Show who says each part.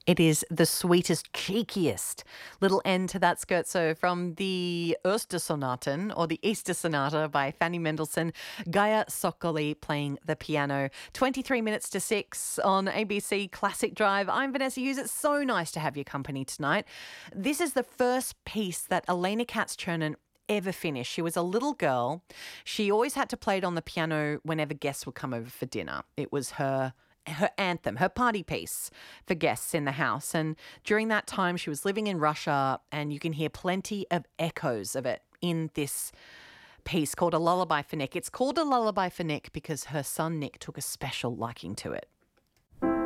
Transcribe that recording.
Speaker 1: It is the sweetest, cheekiest little end to that scherzo from the Ostersonaten or the Easter Sonata by Fanny Mendelssohn, Gaia Soccoli playing the piano. 23 minutes to 6 on ABC Classic Drive. I'm Vanessa Hughes. It's so nice to have your company tonight. This is the first piece that Elena Katz-Chernin ever finished. She was a little girl. She always had to play it on the piano whenever guests would come over for dinner. It was her anthem, her party piece for guests in the house. And during that time, she was living in Russia, and you can hear plenty of echoes of it in this piece called A Lullaby for Nick. It's called A Lullaby for Nick because her son Nick took a special liking to it.